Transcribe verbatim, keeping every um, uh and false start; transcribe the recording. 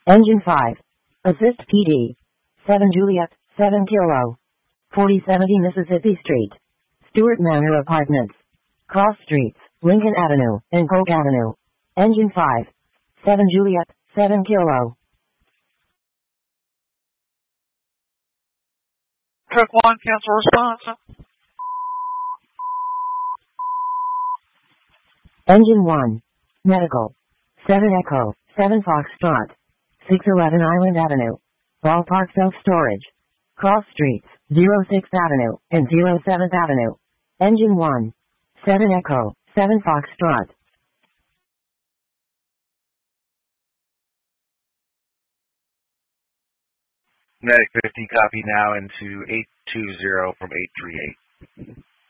Engine five. Assist P D. seven Juliet, seven Kilo. forty seventy Mississippi Street. Stewart Manor Apartments. Cross Streets, Lincoln Avenue, and Polk Avenue. Engine five. seven Juliet, seven Kilo. Truck one, cancel response. Engine one. Medical. seven Echo, seven Foxtrot. six eleven Island Avenue. Ballpark Self-Storage. Cross Streets, zero sixth Avenue, and zero seventh Avenue. Engine one. seven Echo, seven Foxtrot. Medic fifty, copy now into eight two zero from eight three eight.